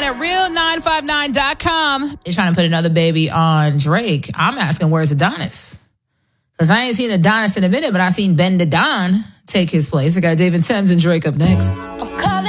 at real959.com. They're trying to put another baby on Drake. I'm asking, where's Adonis? Because I ain't seen Adonis in a minute, but I seen Ben the Don take his place. I got David Thames and Drake up next.